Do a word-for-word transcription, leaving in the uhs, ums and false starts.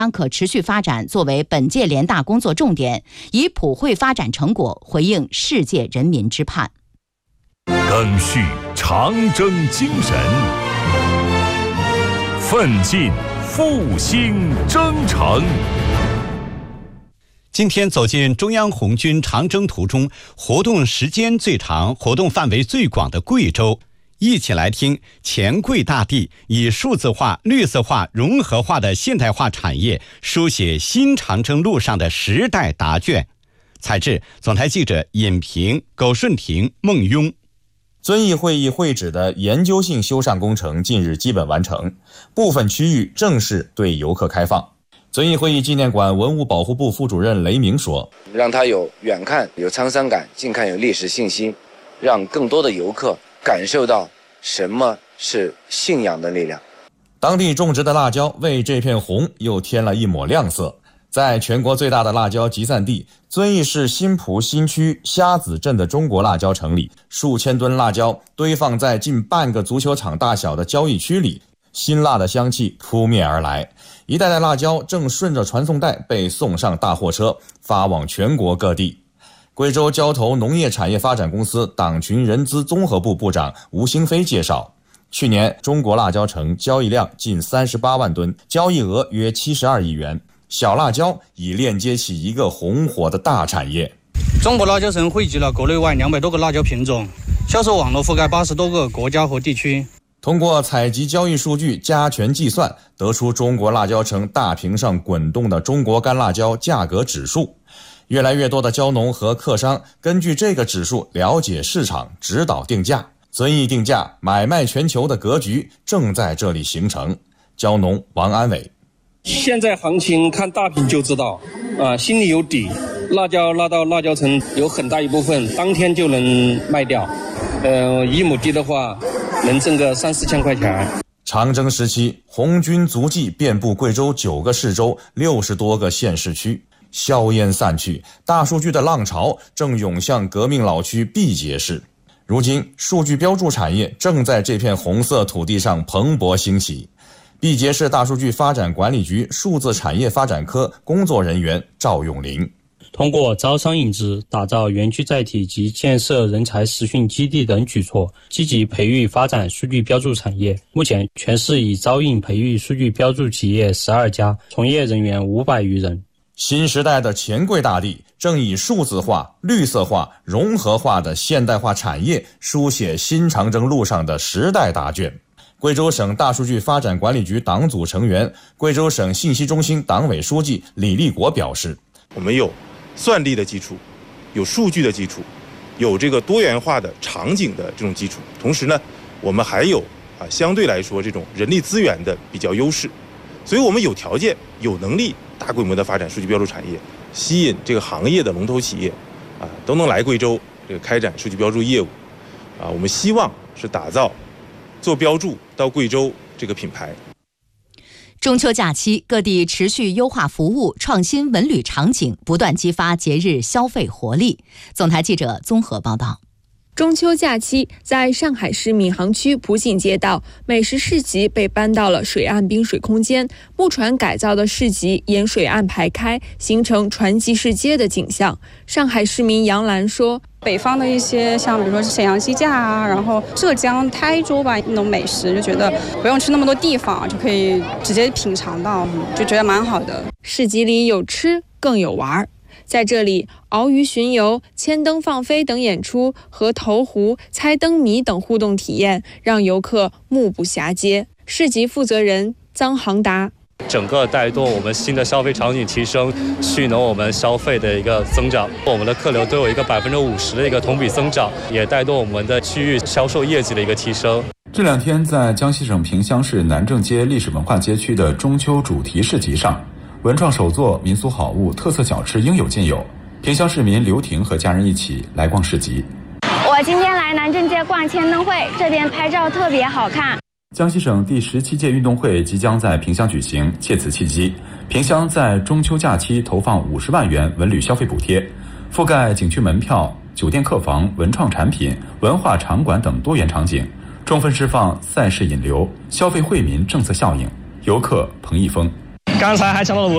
将可持续发展作为本届联大工作重点，以普惠发展成果回应世界人民之盼。 赓续长征精神，奋进复兴征程。 今天走进中央红军长征途中活动时间最长、活动范围最广的贵州，一起来听黔贵大地以数字化、绿色化、融合化的现代化产业书写新长征路上的时代答卷。采制总台记者尹平、苟顺婷、孟庸。 遵义会议会址的研究性修缮工程近日基本完成，部分区域正式对游客开放。遵义会议纪念馆文物保护部副主任雷明说， 让它有远看有沧桑感，近看有历史信息，让更多的游客感受到什么是信仰的力量。 当地种植的辣椒为这片红又添了一抹亮色。在全国最大的辣椒集散地遵义市新蒲新区虾子镇的中国辣椒城里，数千吨辣椒堆放在近半个足球场大小的交易区里，辛辣的香气扑面而来，一袋袋辣椒正顺着传送带被送上大货车，发往全国各地。贵州交投农业产业发展公司党群人资综合部部长吴兴飞介绍，去年中国辣椒城交易量近三十八万吨，交易额约七十二亿元。小辣椒已链接起一个红火的大产业。 中国辣椒城汇集了国内外两百多个辣椒品种，销售网络覆盖八十多个国家和地区。 通过采集交易数据加权计算，得出中国辣椒城大屏上滚动的中国干辣椒价格指数。越来越多的椒农和客商根据这个指数了解市场，指导定价。遵义定价买卖全球的格局正在这里形成。椒农王安伟， 现在行情看大屏就知道，啊，心里有底。辣椒拉到辣椒城有很大一部分当天就能卖掉，呃，一亩地的话能挣个三四千块钱。 长征时期，红军足迹遍布贵州九个市州、六十多个县市区。硝烟散去，大数据的浪潮正涌向革命老区毕节市。如今，数据标注产业正在这片红色土地上蓬勃兴起。毕节市大数据发展管理局数字产业发展科工作人员赵永林， 通过招商引资、打造园区载体及建设人才实训基地等举措，积极培育发展数据标注产业。目前，全市已招应培育数据标注企业十二家，从业人员五百余人。 新时代的黔贵大地正以数字化、绿色化、融合化的现代化产业书写新长征路上的时代答卷。贵州省大数据发展管理局党组成员、贵州省信息中心党委书记李立国表示， 我们有算力的基础，有数据的基础，有这个多元化的场景的这种基础，同时呢，我们还有啊相对来说这种人力资源的比较优势，所以我们有条件、有能力大规模的发展数据标注产业，吸引这个行业的龙头企业啊都能来贵州这个开展数据标注业务啊，我们希望是打造做标注到贵州这个品牌。 中秋假期，各地持续优化服务，创新文旅场景，不断激发节日消费活力。总台记者综合报道。 中秋假期，在上海市闵行区普锦街道，美食市集被搬到了水岸冰水空间，木船改造的市集沿水岸排开，形成船集市街的景象。上海市民杨澜说， 北方的一些像比如说沈阳鸡架啊，然后浙江台州吧那种美食，就觉得不用去那么多地方就可以直接品尝到，就觉得蛮好的。 市集里有吃更有玩，在这里，鳌鱼巡游、千灯放飞等演出和投壶、猜灯谜等互动体验，让游客目不暇接。市集负责人臧航达， 整个带动我们新的消费场景提升，蓄能我们消费的一个增长，我们的客流都有一个百分之五十的一个同比增长，也带动我们的区域销售业绩的一个提升。 这两天，在江西省萍乡市南正街历史文化街区的中秋主题市集上，文创手作、民俗好物、特色小吃应有尽有。萍乡市民刘婷和家人一起来逛市集。 我今天来南正街逛千灯会，这边拍照特别好看。 江西省第十七届运动会即将在萍乡举行，借此契机，萍乡在中秋假期投放五十万元文旅消费补贴，覆盖景区门票、酒店客房、文创产品、文化场馆等多元场景，充分释放赛事引流、消费惠民政策效应。游客彭一峰， 刚才还抢到了